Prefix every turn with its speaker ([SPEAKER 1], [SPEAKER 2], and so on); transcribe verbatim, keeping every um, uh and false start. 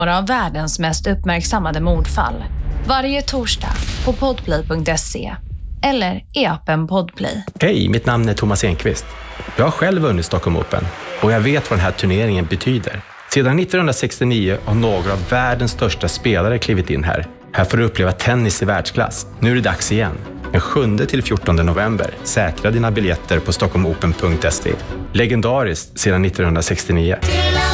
[SPEAKER 1] några av världens mest uppmärksammade mordfall. Varje torsdag på podplay punkt se eller i appen Podplay.
[SPEAKER 2] Hej, mitt namn är Thomas Enqvist. Jag har själv vunnit Stockholm Open och jag vet vad den här turneringen betyder. Sedan nittonhundrasextionio har några av världens största spelare klivit in här. Här får du uppleva tennis i världsklass. Nu är det dags igen. Den sjunde till fjortonde november. Säkra dina biljetter på stockholm open punkt se. Legendariskt sedan nittonhundrasextionio.